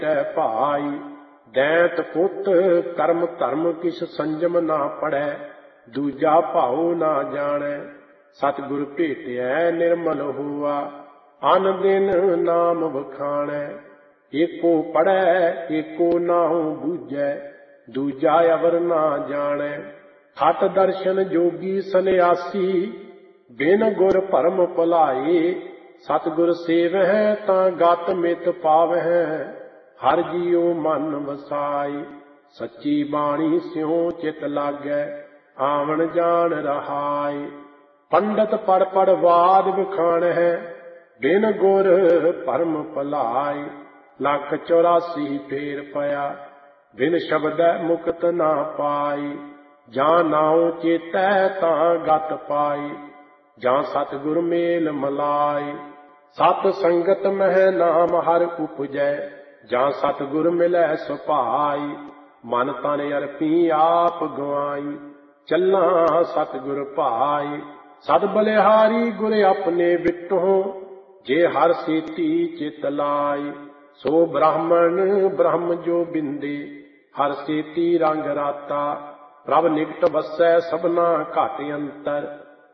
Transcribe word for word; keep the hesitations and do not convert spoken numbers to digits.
ਤੈ ਭਾਈ। ਦੈਂਤ ਪੁੱਤ ਕਰਮ ਧਰਮ ਕਿਛ ਸੰਜਮ ਨਾ ਪੜੈ, ਦੂਜਾ ਭਾਉ ਨਾ ਜਾਣੈ। ਸਤਿਗੁਰ ਭੇਟਿਐ ਨਿਰਮਲ ਹੋਆ, ਅਨ ਦਿਨ ਨਾਮ ਵਖਾਣੈ। ਏਕੋ ਪੜ੍ਹੈ ਏਕੋ ਨਾਉ ਬੂਝੈ, ਦੂਜਾ ਅਵਰ ਨਾ ਜਾਣੈ। ਹਠ ਦਰਸ਼ਨ ਜੋਗੀ ਸੰਨਿਆਸੀ, ਬਿਨ ਗੁਰ ਭਰਮ ਭੁਲਾਏ। ਸਤਿਗੁਰ ਸੇਵਹਿ ਤਾਂ ਗਤ ਮਿਤ ਪਾਵਹਿ, ਹਰਿ ਜੀਉ ਮਨ ਵਸਾਈ। ਸੱਚੀ ਬਾਣੀ ਸਿਉ ਚਿਤ ਲਾਗੈ, ਆਵਣ ਜਾਣ ਰਹਾਈ। ਪੰਡਤ ਪੜ ਪੜ ਵਾਦ ਵਖਾਣਹਿ, ਬਿਨ ਗੁਰ ਭਰਮ ਭੁਲਾਈ। ਲੱਖ ਚੌਰਾਸੀ ਫੇਰ ਪਿਆ, ਬਿਨ ਸ਼ਬਦੈ ਮੁਕਤ ਨਾ ਪਾਈ। ਜਾਂ ਨਾਉ ਚੇਤੈ ਤਾਂ ਗਤ ਪਾਈ, ਜਾਂ ਸਤਿਗੁਰ ਮੇਲ ਮਲਾਈ। ਸਤ ਸੰਗਤ ਮਹਿ ਨਾਮ ਹਰਿ ਉਪਜੈ, ਜਾਂ ਸਤਿਗੁਰ ਮਿਲੈ ਸੁਭਾਈ। ਮਨ ਤਨ ਅਰਪੀ ਆਪ ਗਵਾਈ, ਚੱਲਾਂ ਸਤਿਗੁਰ ਭਾਈ। ਸਦ ਬਲਿਹਾਰੀ ਗੁਰ ਆਪਣੇ ਵਿਟਹੁ, ਜੇ ਹਰਿ ਸੇਤੀ ਚਿਤ ਲਾਈ। ਸੋ ਬ੍ਰਾਹਮਣ ਬ੍ਰਹਮ ਜੋ ਬਿੰਦੇ, ਹਰਿ ਸੇਤੀ ਰੰਗ ਰਾਤਾ। ਪ੍ਰਭ ਨਿਕਟ ਵਸੈ ਸਭਨਾ ਘਟ ਅੰਤਰ,